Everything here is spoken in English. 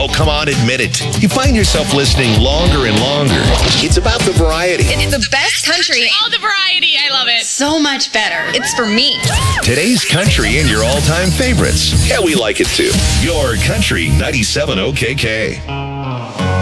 Oh, come on, admit it. You find yourself listening longer and longer. It's about the variety. It's the best country. All the variety. I love it. So much better. It's for me. Today's country and your all-time favorites. Yeah, we like it too. Your Country 97 OKK.